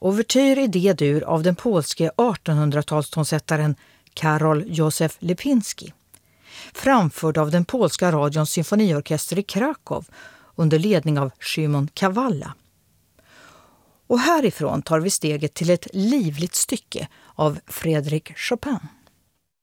Ouvertyr i D-dur av den polske 1800-talstonsättaren Karol Józef Lipinski, framförd av den polska radions symfoniorkester i Krakow under ledning av Szymon Kawalla. Och härifrån tar vi steget till ett livligt stycke av Frédéric Chopin.